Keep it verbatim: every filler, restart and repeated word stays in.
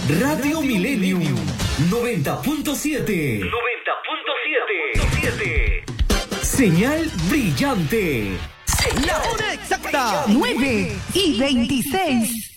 Radio Millennium noventa punto siete. noventa punto siete. Señal brillante. La hora exacta, nueve y veintiséis.